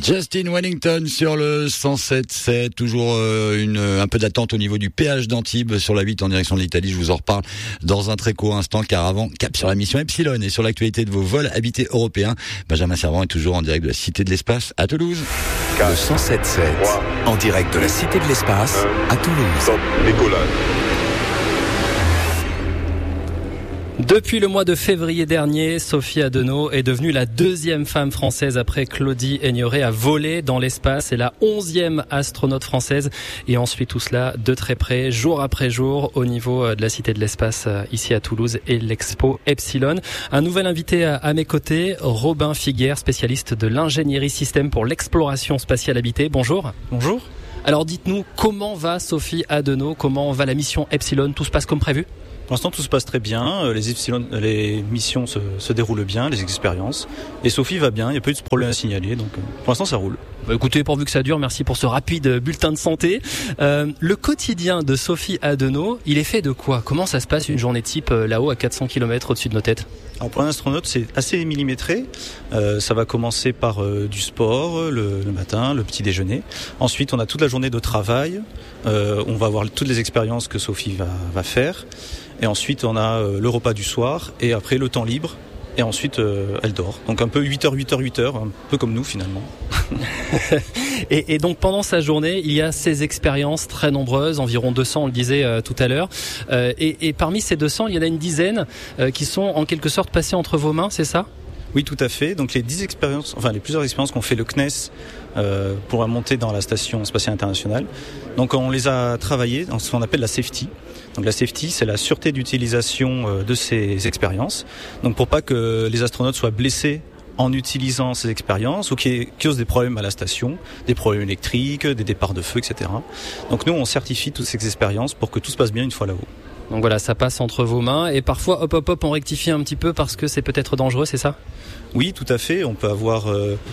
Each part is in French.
Justin Wellington sur le 107.7, toujours un peu d'attente au niveau du péage d'Antibes sur la 8 en direction de l'Italie. Je vous en reparle dans un très court instant, car avant, cap sur la mission Epsilon et sur l'actualité de vos vols habités européens. Benjamin Servan est toujours en direct de la Cité de l'Espace à Toulouse. Le 107.7, en direct de la Cité de l'Espace à Toulouse. Décollage. Depuis le mois de février dernier, Sophie Adenau est devenue la deuxième femme française après Claudie Aigneret à voler dans l'espace et la 11e astronaute française. Et on suit tout cela de très près, jour après jour, au niveau de la Cité de l'Espace ici à Toulouse et l'Expo Epsilon. Un nouvel invité à mes côtés, Robin Figuière, spécialiste de l'ingénierie système pour l'exploration spatiale habitée. Bonjour. Bonjour. Alors dites-nous, comment va Sophie Adenau? Comment va la mission Epsilon? Tout se passe comme prévu? Pour l'instant, tout se passe très bien. Les missions se déroulent bien, les expériences. Et Sophie va bien, il n'y a pas eu de problème à signaler. Donc, pour l'instant, ça roule. Écoutez, pourvu que ça dure, merci pour ce rapide bulletin de santé. Le quotidien de Sophie Adenau, il est fait de quoi? Comment ça se passe une journée type là-haut à 400 km au-dessus de nos têtes? Alors pour un astronaute, c'est assez millimétré. Ça va commencer par du sport le matin, le petit déjeuner. Ensuite, on a toute la journée de travail. On va voir toutes les expériences que Sophie va faire. Et ensuite, on a le repas du soir et après le temps libre. Et ensuite, elle dort. Donc un peu 8h, un peu comme nous finalement. Et donc pendant sa journée, il y a ces expériences très nombreuses, environ 200, on le disait tout à l'heure. Et parmi ces 200, il y en a une dizaine qui sont en quelque sorte passées entre vos mains, c'est ça ? Oui, tout à fait. Donc les plusieurs expériences qu'ont fait le CNES pour monter dans la station spatiale internationale. Donc on les a travaillées dans ce qu'on appelle la safety. Donc la safety, c'est la sûreté d'utilisation de ces expériences. Donc pour pas que les astronautes soient blessés en utilisant ces expériences ou qui causent des problèmes à la station, des problèmes électriques, des départs de feu, etc. Donc nous, on certifie toutes ces expériences pour que tout se passe bien une fois là-haut. Donc voilà, ça passe entre vos mains et parfois, on rectifie un petit peu parce que c'est peut-être dangereux, c'est ça ? Oui, tout à fait. On peut avoir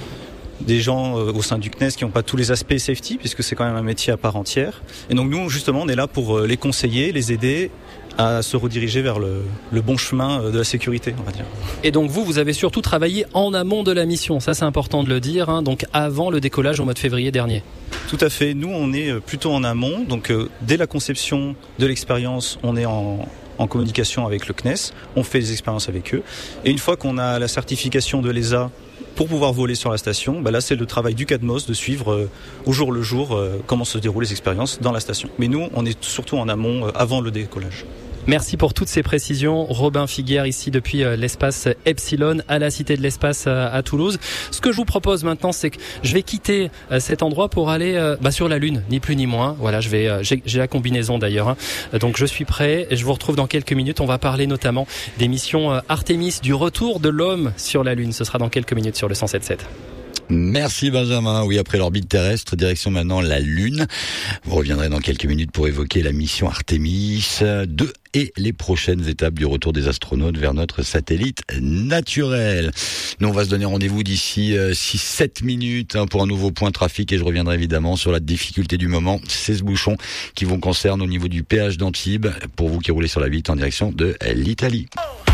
des gens au sein du CNES qui n'ont pas tous les aspects safety puisque c'est quand même un métier à part entière. Et donc nous, justement, on est là pour les conseiller, les aider à se rediriger vers le bon chemin de la sécurité, on va dire. Et donc vous avez surtout travaillé en amont de la mission, ça c'est important de le dire, hein, donc avant le décollage au mois de février dernier. Tout à fait, nous on est plutôt en amont, donc dès la conception de l'expérience, on est en communication avec le CNES, on fait des expériences avec eux, et une fois qu'on a la certification de l'ESA pour pouvoir voler sur la station, là c'est le travail du CADMOS de suivre au jour le jour comment se déroulent les expériences dans la station. Mais nous, on est surtout en amont avant le décollage. Merci pour toutes ces précisions. Robin Figuière ici depuis l'espace Epsilon à la Cité de l'Espace à Toulouse. Ce que je vous propose maintenant, c'est que je vais quitter cet endroit pour aller sur la Lune, ni plus ni moins. Voilà, j'ai la combinaison d'ailleurs. Donc je suis prêt et je vous retrouve dans quelques minutes. On va parler notamment des missions Artemis, du retour de l'homme sur la Lune. Ce sera dans quelques minutes sur le 107.7. Merci Benjamin. Oui, après l'orbite terrestre, direction maintenant la Lune. Vous reviendrez dans quelques minutes pour évoquer la mission Artemis 2 et les prochaines étapes du retour des astronautes vers notre satellite naturel. Nous, on va se donner rendez-vous d'ici 6-7 minutes pour un nouveau point trafic et je reviendrai évidemment sur la difficulté du moment, ces bouchons qui vont concerner au niveau du péage d'Antibes pour vous qui roulez sur la 8 en direction de l'Italie.